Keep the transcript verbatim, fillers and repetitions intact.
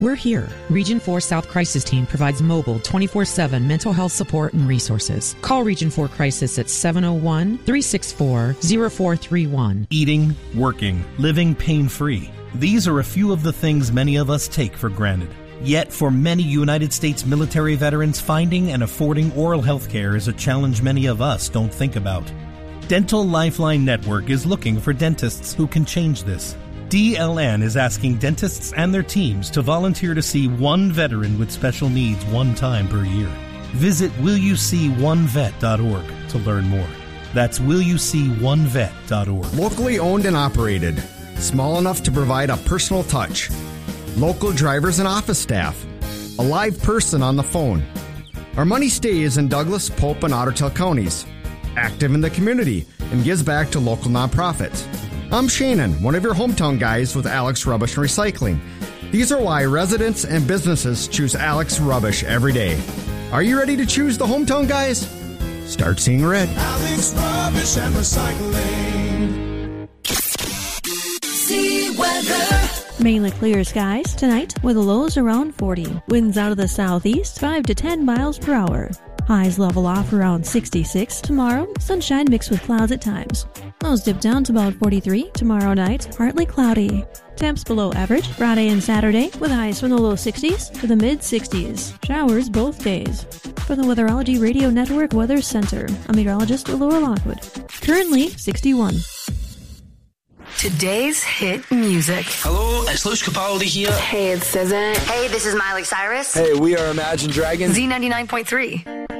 We're here. Region four South Crisis Team provides mobile twenty-four seven mental health support and resources. Call Region four Crisis at seven oh one, three six four, oh four three one. Eating, working, living pain-free. These are a few of the things many of us take for granted. Yet, for many United States military veterans, finding and affording oral health care is a challenge many of us don't think about. Dental Lifeline Network is looking for dentists who can change this. D L N is asking dentists and their teams to volunteer to see one veteran with special needs one time per year. Visit will you see one vet dot org to learn more. That's will you see one vet dot org. Locally owned and operated. Small enough to provide a personal touch. Local drivers and office staff. A live person on the phone. Our money stays in Douglas, Pope, and Ottertail counties. Active in the community and gives back to local nonprofits. I'm Shannon, one of your hometown guys with Alex Rubbish and Recycling. These are why residents and businesses choose Alex Rubbish every day. Are you ready to choose the hometown guys? Start seeing red. Alex Rubbish and Recycling. See weather. Mainly clear skies tonight with lows around forty. Winds out of the southeast five to ten miles per hour. Highs level off around sixty-six tomorrow. Sunshine mixed with clouds at times. Lows dip down to about forty-three tomorrow night, partly cloudy. Temps below average Friday and Saturday with highs from the low sixties to the mid sixties. Showers both days. For the Weatherology Radio Network Weather Center, I'm meteorologist Laura Lockwood. Currently sixty-one. Today's hit music. Hello, it's Luce Capaldi here. Hey, it's S Z A. Hey, this is Miley Cyrus. Hey, we are Imagine Dragons. Z ninety-nine point three.